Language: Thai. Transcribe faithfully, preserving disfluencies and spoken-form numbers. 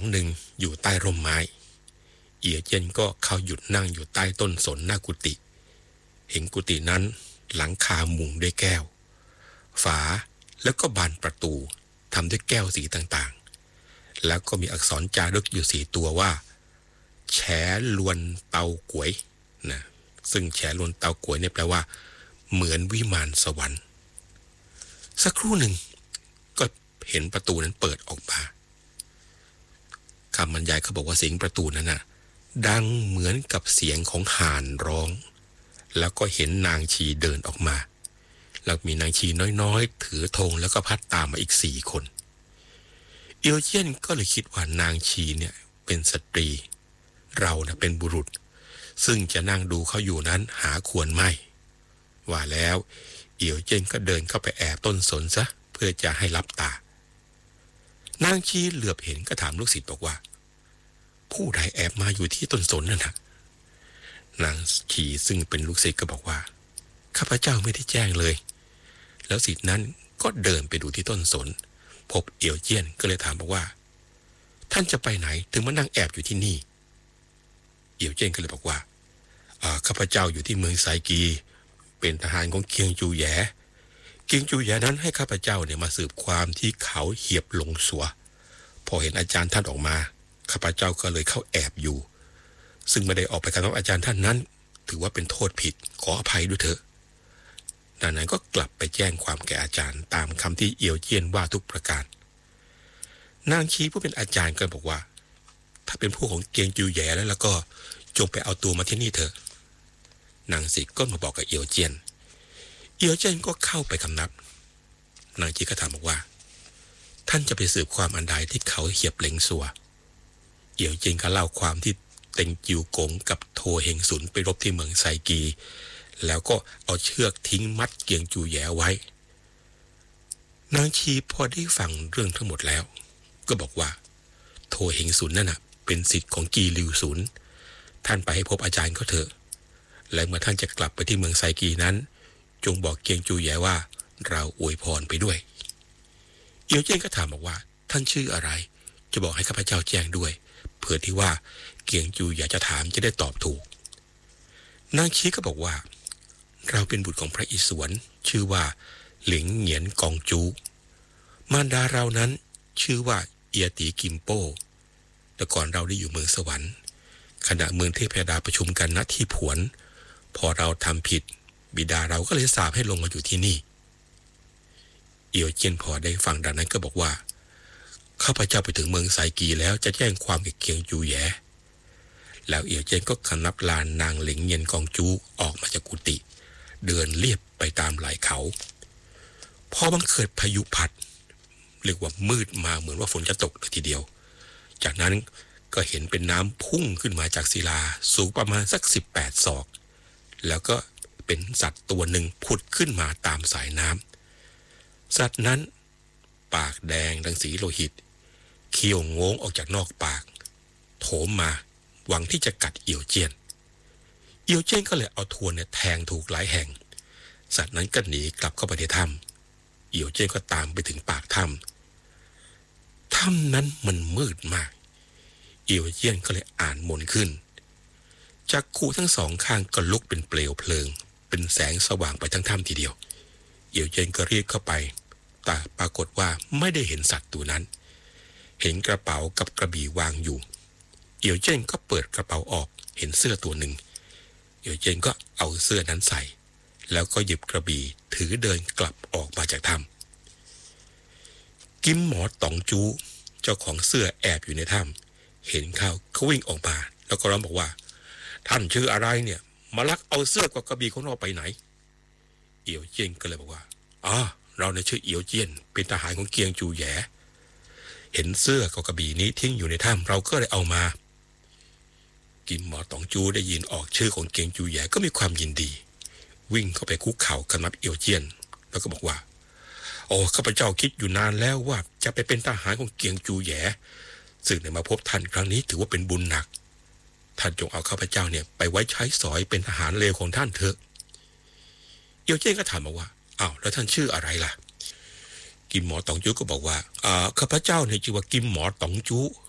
งหนึ่งอยู่ใต้ร่มไม้เอียเจียนก็เข้าหยุดนั่งอยู่ใต้ต้นสนหน้ากุฏิเห็นกุฏินั้นหลังคามุงด้วยแก้วฝาแล้วก็บานประตูทำด้วยแก้วสีต่างๆแล้วก็มีอักษรจารึกอยู่สี่ตัวว่าแฉลวนเตาก๋วยนะซึ่งแฉลวนเตาก๋วยเนี่ยแปลว่าเหมือนวิมานสวรรค์สักครู่หนึ่งก็เห็นประตูนั้นเปิดออกมาคำบรรยายเขาบอกว่าเสียงประตูนั้นน่ะดังเหมือนกับเสียงของห่านร้องแล้วก็เห็นนางชีเดินออกมาแล้วมีนางชีน้อยๆถือธงแล้วก็พัดตามมาอีกสี่คนเอียวเจี้ยนก็เลยคิดว่านางชีเนี่ยเป็นสตรีเรานะเป็นบุรุษซึ่งจะนั่งดูเขาอยู่นั้นหาควรไม่ว่าแล้วเอียวเจี้ยนก็เดินเข้าไปแอบต้นสนซะเพื่อจะให้ลับตานางชีเหลือบเห็นก็ถามลูกศิษย์บอกว่าผู้ใดแอบมาอยู่ที่ต้นสนนั่นนะนางชีซึ่งเป็นลูกศิษย์ก็บอกว่าข้าพเจ้าไม่ได้แจ้งเลยแล้วศิษย์นั้นก็เดินไปดูที่ต้นสนพบเอียวเจี้ยนก็เลยถามบอกว่าท่านจะไปไหนถึงมานั่งแอบอยู่ที่นี่เอียวเจี้ยนก็เลยบอกว่าข้าพเจ้าอยู่ที่เมืองไซกีเป็นทหารของเคียงจูแยเคียงจูแยนั้นให้ข้าพเจ้าเนี่ยมาสืบความที่เขาเหียบหลงสัวพอเห็นอาจารย์ท่านออกมาข้าพเจ้าก็เลยเข้าแอบอยู่ซึ่งไม่ได้ออกไปกับอาจารย์ท่านนั้นถือว่าเป็นโทษผิดขออภัยด้วยเถอะดังนั้นก็กลับไปแจ้งความแก่อาจารย์ตามคำที่เอียวเจี้ยนว่าทุกประการนางชีผู้เป็นอาจารย์ก็บอกว่าถ้าเป็นผู้ของเกียงจูแยแล้วแล้วก็จงไปเอาตัวมาที่นี่เถอะนางศิษย์ก็มาบอกกับเอียวเจี้ยนเอียวเจี้ยนก็เข้าไปคำนับนางชีก็ถามบอกว่าท่านจะไปสืบความอันใดที่เขาเหียบเหลงสัวเอียวเจี้ยนก็เล่าความที่เต็งจิวกงกับโทเฮงสุนไปรบที่เมืองไซกีแล้วก็เอาเชือกทิ้งมัดเกียงจูแยไว้นางชีพอได้ฟังเรื่องทั้งหมดแล้วก็บอกว่าโทเฮงสุนนั่นน่ะเป็นศิษย์ของกีลิวสุนท่านไปให้พบอาจารย์เขาเถอะและเมื่อท่านจะกลับไปที่เมืองไซกีนั้นจงบอกเกียงจูแยว่าเราอวยพรไปด้วยเอียวเจี้ยนก็ถามบอกว่าท่านชื่ออะไรจะบอกให้ข้าพเจ้าแจ้งด้วยเผื่อที่ว่าเกียงจูอยากจะถามจะได้ตอบถูกนางชีก็บอกว่าเราเป็นบุตรของพระอิศวรชื่อว่าหลิงเหงียนกองจูมารดาเรานั้นชื่อว่าเอียตีกิมโป้แต่ก่อนเราได้อยู่เมืองสวรรค์ขณะเมืองเทพยดาประชุมกันณที่ผวนพอเราทำผิดบิดาเราก็เลยสาปให้ลงมาอยู่ที่นี่เอียวเจี้ยนพอได้ฟังดังนั้นก็บอกว่าข้าพเจ้าไปถึงเมืองไซกีแล้วจะแจ้งความกับเกียงจูแยแล้วเอียวเจี้ยนก็คำนับลานนางหลิงเหงียนกองจูออกมาจากกุฏิเดินเลียบไปตามไหล่เขาพอบังเกิดพายุพัดเรียกว่ามืดมาเหมือนว่าฝนจะตกเลยทีเดียวจากนั้นก็เห็นเป็นน้ำพุ่งขึ้นมาจากศิลาสูงประมาณสักสิบแปดศอกแล้วก็เป็นสัตว์ตัวหนึ่งผุดขึ้นมาตามสายน้ำสัตว์นั้นปากแดงดังสีโลหิตเขี้ยวโง้งออกจากนอกปากโถมมาหวังที่จะกัดเอียวเจี้ยนเอียวเจี้ยนก็เลยเอาทวนเนี่ยแทงถูกหลายแห่งสัตว์นั้นก็หนีกลับเข้าไปในถ้ำเอียวเจี้ยนก็ตามไปถึงปากถ้ำถ้ำนั้นมันมืดมากเอียวเจี้ยนก็เลยอ่านมนต์ขึ้นจักขุทั้งสองข้างก็ลุกเป็นเปลวเพลิงเป็นแสงสว่างไปทั้งถ้ำทีเดียวเอียวเจี้ยนก็รีบเข้าไปแต่ปรากฏว่าไม่ได้เห็นสัตว์ตัวนั้นเห็นกระเป๋ากับกระบี่วางอยู่เอียวเจี้ยนก็เปิดกระเป๋าออกเห็นเสื้อตัวหนึ่งเอียวเจี้ยนก็เอาเสื้อนั้นใส่แล้วก็หยิบกระบี่ถือเดินกลับออกมาจากถ้ำกิมหมอต๋องจูเจ้าของเสื้อแอบอยู่ในถ้ำเห็นเข้าเขาวิ่งออกมาแล้วก็ร้องบอกว่าท่านชื่ออะไรเนี่ยมาลักเอาเสื้อกับกระบี่ของเราไปไหนเอียวเจี้ยนก็เลยบอกว่าอ๋อเราเนี่ยชื่อเอียวเจี้ยนเป็นทหารของเกียงจูแยเห็นเสื้อกับกระบี่นี้ทิ้งอยู่ในถ้ำเราก็เลยเอามากิมหมอต๋องจูได้ยินออกชื่อของเกียงจูแยก็มีความยินดีวิ่งเข้าไปคุกเข่ากับนับเอียวเจี้ยนแล้วก็บอกว่าโอ้ข้าพเจ้าคิดอยู่นานแล้วว่าจะไปเป็นทหารของเกียงจูแยซึ่งได้มาพบท่านครั้งนี้ถือว่าเป็นบุญหนักท่านจงเอาข้าพเจ้าเนี่ยไปไว้ใช้สอยเป็นทหารเลวของท่านเถอะเอียวเจี้ยนก็ถามมาว่าอ้าวแล้วท่านชื่ออะไรล่ะกิมหมอต๋องจูก็บอกว่าอ่าข้าพเจ้าเนี่ยชื่อว่ากิมหมอต๋องจู